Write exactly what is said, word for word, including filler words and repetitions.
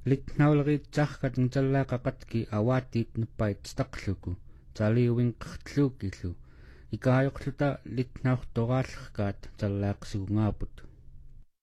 litnauleriitsarkat ngitallaaqaqatki awaatiit nuppait staqluku taliuvinqertluukillu ikaajoqluta litnaurtoraallerkaat tallaaqsigugaaput